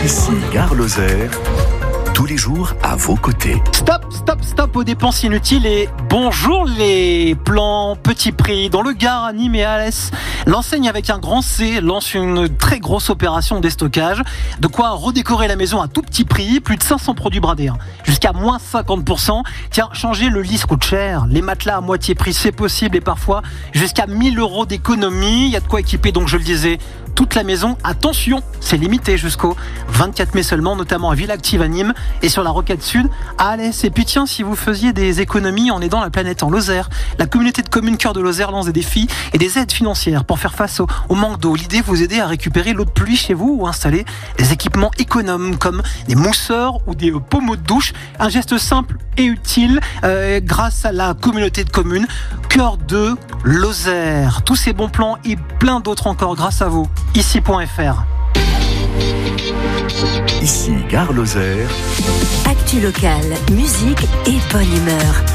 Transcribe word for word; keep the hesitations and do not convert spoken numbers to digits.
Ici Gare Lozère, tous les jours à vos côtés. Stop, stop, stop aux dépenses inutiles et bonjour les plans petits prix. Dans le Gard, à Nîmes et à Alès, l'enseigne avec un grand C lance une très grosse opération de déstockage. De quoi redécorer la maison à tout petit prix, plus de cinq cents produits bradés, hein. Jusqu'à moins cinquante pour cent. Tiens, changer le lit, ça coûte cher. Les matelas à moitié prix, c'est possible et parfois jusqu'à mille euros d'économie. Il y a de quoi équiper, donc je le disais, toute la maison. Attention, c'est limité jusqu'au vingt-quatre mai seulement, notamment à Ville Active à Nîmes et sur la Rocade Sud à Alès. Et puis tiens, si vous faisiez des économies en aidant la planète en Lozère, la communauté de communes Cœur de Lozère lance des défis et des aides financières pour faire face au, au manque d'eau. L'idée, vous aider à récupérer l'eau de pluie chez vous ou installer des équipements économes comme des mousseurs ou des euh, pommeaux de douche. Un geste simple et utile euh, grâce à la communauté de communes Cœur de Lozère. Tous ces bons plans et plein d'autres encore grâce à vous. Ici point F R. Ici Gare Lozère. Actu locale, musique et bonne humeur.